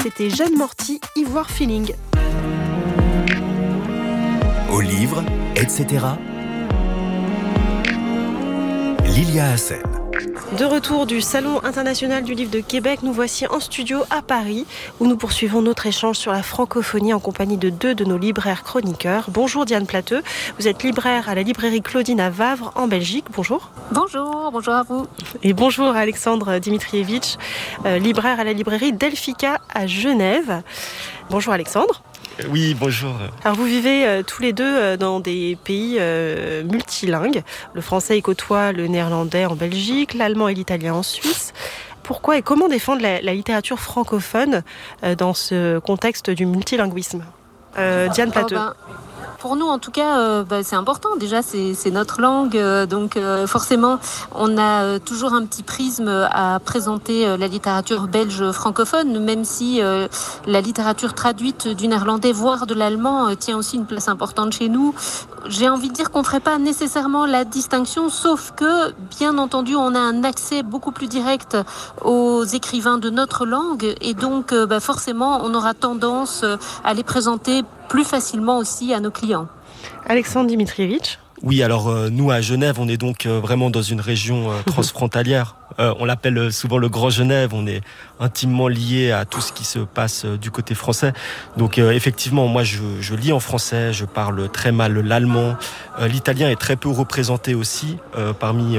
c'était Jeanne Morty, Ivoire Feeling. Au livre, etc. Lilia Hassen. De retour du Salon international du livre de Québec, nous voici en studio à Paris, où nous poursuivons notre échange sur la francophonie en compagnie de deux de nos libraires chroniqueurs. Bonjour Diane Plateux, vous êtes libraire à la librairie Claudine à Wavre, en Belgique. Bonjour. Bonjour à vous. Et bonjour Alexandre Dimitrievitch, libraire à la librairie Delphica à Genève. Bonjour Alexandre. Oui, bonjour. Alors vous vivez tous les deux dans des pays multilingues. Le français y côtoie le néerlandais en Belgique, l'allemand et l'italien en Suisse. Pourquoi et comment défendre la littérature francophone dans ce contexte du multilinguisme ? Diane Plateux. Pour nous, en tout cas, c'est important. Déjà, c'est notre langue. Donc, forcément, on a toujours un petit prisme à présenter la littérature belge francophone, même si la littérature traduite du néerlandais, voire de l'allemand, tient aussi une place importante chez nous. J'ai envie de dire qu'on ne ferait pas nécessairement la distinction, sauf que, bien entendu, on a un accès beaucoup plus direct aux écrivains de notre langue. Et donc, forcément, on aura tendance à les présenter plus facilement aussi à nos clients. Alexandre Dimitrievitch. Oui, alors nous à Genève, on est donc vraiment dans une région transfrontalière. On l'appelle souvent le Grand Genève. On est intimement lié à tout ce qui se passe du côté français. Donc effectivement, moi je lis en français, je parle très mal l'allemand. L'italien est très peu représenté aussi parmi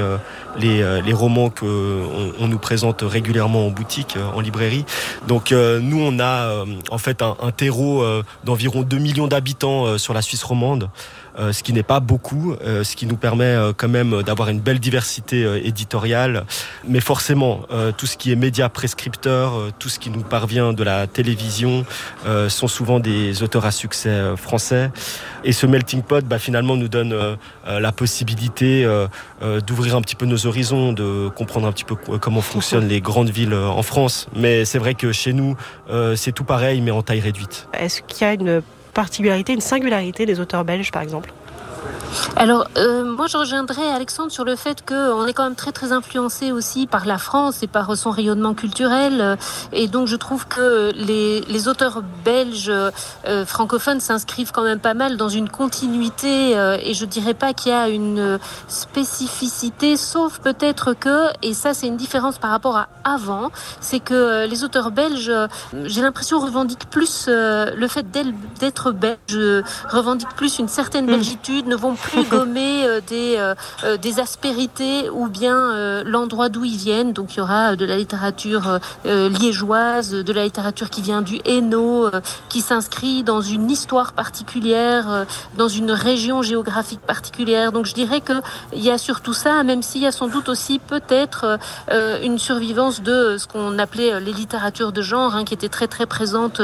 les romans qu'on nous présente régulièrement en boutique, en librairie. Donc nous on a en fait un terreau d'environ 2 millions d'habitants sur la Suisse romande. Ce qui n'est pas beaucoup, ce qui nous permet quand même d'avoir une belle diversité éditoriale. Mais forcément, tout ce qui est médias prescripteurs, tout ce qui nous parvient de la télévision, sont souvent des auteurs à succès français. Et ce melting pot, finalement, nous donne la possibilité d'ouvrir un petit peu nos horizons, de comprendre un petit peu comment fonctionnent les grandes villes en France. Mais c'est vrai que chez nous, c'est tout pareil, mais en taille réduite. Est-ce qu'il y a une particularité, une singularité des auteurs belges, par exemple ? Alors, moi je rejoindrais Alexandre sur le fait qu'on est quand même très très influencé aussi par la France et par son rayonnement culturel, et donc je trouve que les auteurs belges francophones s'inscrivent quand même pas mal dans une continuité, et je dirais pas qu'il y a une spécificité, sauf peut-être que, et ça c'est une différence par rapport à avant, c'est que les auteurs belges, j'ai l'impression, revendiquent plus le fait d'être belge, revendiquent plus une certaine belgitude, ne vont plus gommer des aspérités ou bien l'endroit d'où ils viennent. Donc il y aura de la littérature liégeoise, de la littérature qui vient du Hainaut, qui s'inscrit dans une histoire particulière, dans une région géographique particulière. Donc je dirais qu'il y a surtout ça, même s'il y a sans doute aussi peut-être une survivance de ce qu'on appelait les littératures de genre, qui étaient très très présentes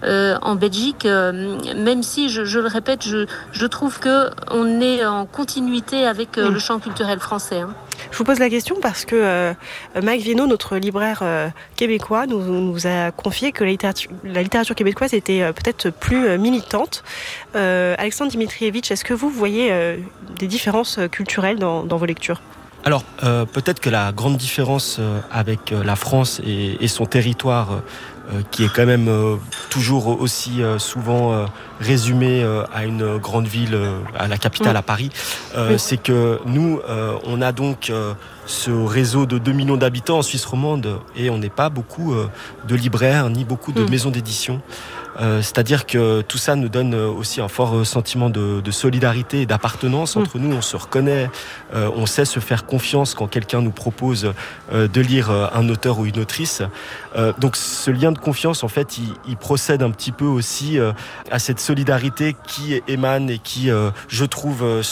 en Belgique, même si je le répète, je trouve qu'on est en continuité avec le champ culturel français. Je vous pose la question parce que Mike Vieno, notre libraire québécois, nous a confié que la littérature québécoise était peut-être plus militante. Alexandre Dimitrievitch, est-ce que vous voyez des différences culturelles dans vos lectures ? Alors, peut-être que la grande différence avec la France et son territoire, qui est quand même toujours aussi souvent résumé à une grande ville, à la capitale, à Paris, c'est que nous, on a donc ce réseau de 2 millions d'habitants en Suisse romande, et on n'est pas beaucoup de libraires ni beaucoup de maisons d'édition. C'est-à-dire que tout ça nous donne aussi un fort sentiment de solidarité et d'appartenance entre nous. On se reconnaît, on sait se faire confiance quand quelqu'un nous propose de lire un auteur ou une autrice. Donc ce lien de confiance, en fait, il procède un petit peu aussi à cette solidarité qui émane et qui, je trouve,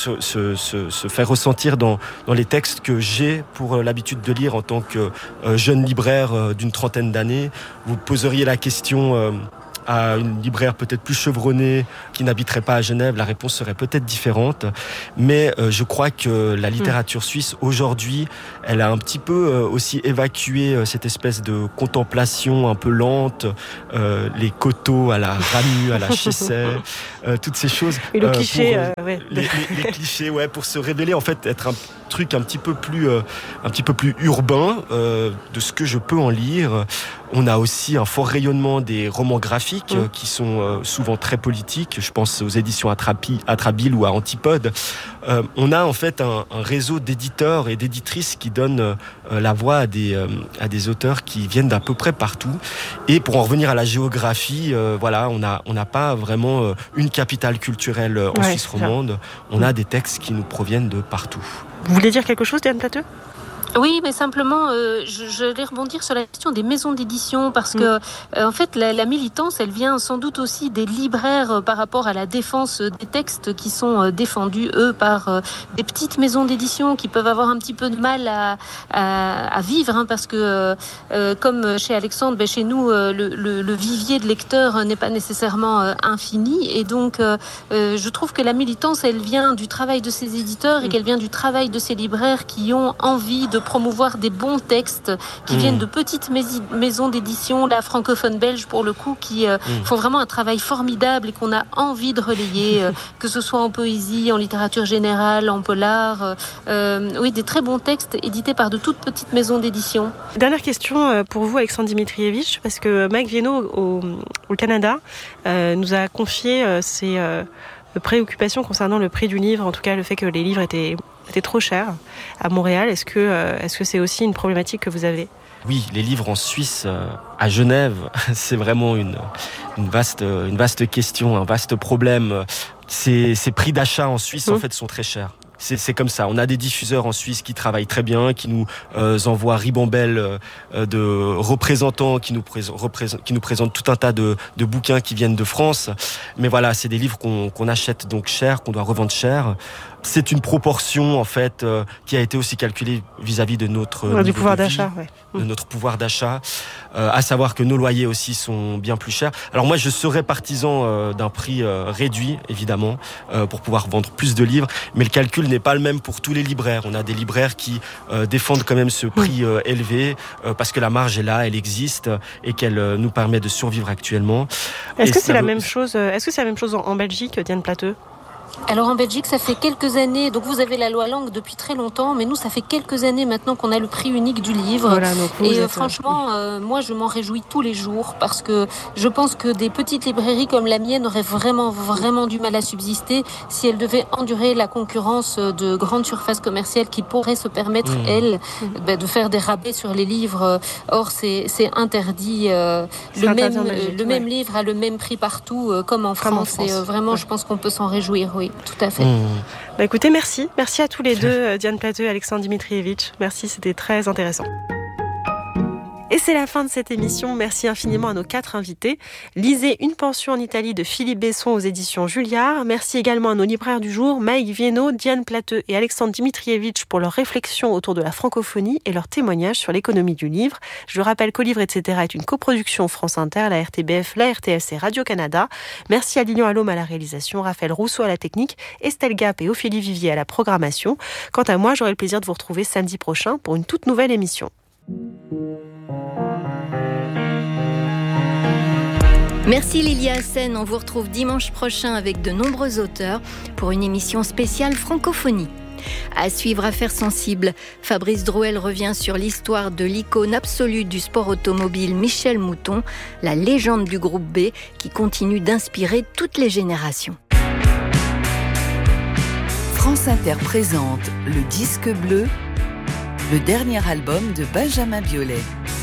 se fait ressentir dans les textes que j'ai pour l'habitude de lire en tant que jeune libraire d'une trentaine d'années. Vous poseriez la question à une libraire peut-être plus chevronnée qui n'habiterait pas à Genève, la réponse serait peut-être différente. Mais je crois que la littérature suisse, aujourd'hui, elle a un petit peu aussi évacué cette espèce de contemplation un peu lente, les coteaux à la Ramu, à la Chesset, toutes ces choses. Et le cliché, les clichés, pour se révéler, en fait, être truc un petit peu plus urbain de ce que je peux en lire. On a aussi un fort rayonnement des romans graphiques qui sont souvent très politiques. Je pense aux éditions Atrabile ou à Antipode. On a en fait un réseau d'éditeurs et d'éditrices qui donnent la voix à des auteurs qui viennent d'à peu près partout. Et pour en revenir à la géographie, voilà, on n'a pas vraiment une capitale culturelle en Suisse romande. On a des textes qui nous proviennent de partout. Vous voulez dire quelque chose, Diane Plateux ? Oui, mais simplement, je vais rebondir sur la question des maisons d'édition parce que, en fait, la militance, elle vient sans doute aussi des libraires par rapport à la défense des textes qui sont défendus, eux, par des petites maisons d'édition qui peuvent avoir un petit peu de mal à vivre, hein, parce que, comme chez Alexandre, chez nous, le vivier de lecteurs n'est pas nécessairement infini. Et donc, je trouve que la militance, elle vient du travail de ces éditeurs et qu'elle vient du travail de ces libraires qui ont envie de promouvoir des bons textes qui viennent de petites maisons d'édition, la francophone belge pour le coup, qui font vraiment un travail formidable et qu'on a envie de relayer, que ce soit en poésie, en littérature générale, en polar. Oui, des très bons textes édités par de toutes petites maisons d'édition. Dernière question pour vous, Alexandre Dimitrievitch, parce que Mike Vieno au Canada nous a confié ses préoccupations concernant le prix du livre, en tout cas le fait que les livres étaient trop chers à Montréal. Est-ce que c'est aussi une problématique que vous avez ? Oui, les livres en Suisse, à Genève, c'est vraiment une vaste question, un vaste problème. Ces prix d'achat en Suisse, en fait, sont très chers. C'est comme ça. On a des diffuseurs en Suisse qui travaillent très bien, qui nous envoient ribambelle de représentants, qui nous présentent tout un tas de bouquins qui viennent de France. Mais voilà, c'est des livres qu'on achète donc cher, qu'on doit revendre cher. C'est une proportion en fait qui a été aussi calculée vis-à-vis de notre du pouvoir d'achat, de notre pouvoir d'achat, à savoir que nos loyers aussi sont bien plus chers. Alors moi, je serais partisan d'un prix réduit, évidemment, pour pouvoir vendre plus de livres, mais le calcul n'est pas le même pour tous les libraires. On a des libraires qui défendent quand même ce prix élevé parce que la marge est là, elle existe et qu'elle nous permet de survivre actuellement. Est-ce que c'est la même chose en Belgique, Diane Plateux ? Alors en Belgique, ça fait quelques années, donc vous avez la loi langue depuis très longtemps, mais nous, ça fait quelques années maintenant qu'on a le prix unique du livre. Voilà, donc et franchement, moi, je m'en réjouis tous les jours parce que je pense que des petites librairies comme la mienne auraient vraiment, vraiment du mal à subsister si elles devaient endurer la concurrence de grandes surfaces commerciales qui pourraient se permettre, elles, de faire des rabais sur les livres. Or, c'est interdit. Le même livre a le même prix partout, comme en France. Et vraiment, je pense qu'on peut s'en réjouir, oui. Tout à fait. Écoutez, merci à tous les deux, Diane Plateux et Alexandre Dimitrievitch. Merci, c'était très intéressant. Et c'est la fin de cette émission. Merci infiniment à nos 4 invités. Lisez Une pension en Italie de Philippe Besson aux éditions Julliard. Merci également à nos libraires du jour, Mike Vieno, Diane Plateux et Alexandre Dimitrievitch pour leurs réflexions autour de la francophonie et leurs témoignages sur l'économie du livre. Je rappelle qu'Au Livre, etc. est une coproduction France Inter, la RTBF, la RTS et Radio-Canada. Merci à Lilian Allôme à la réalisation, Raphaël Rousseau à la technique, Estelle Gap et Ophélie Vivier à la programmation. Quant à moi, j'aurai le plaisir de vous retrouver samedi prochain pour une toute nouvelle émission. Merci Lilia Hassen, on vous retrouve dimanche prochain avec de nombreux auteurs pour une émission spéciale francophonie. À suivre Affaires sensibles, Fabrice Drouel revient sur l'histoire de l'icône absolue du sport automobile Michel Mouton, la légende du groupe B qui continue d'inspirer toutes les générations. France Inter présente Le Disque bleu, le dernier album de Benjamin Biolay.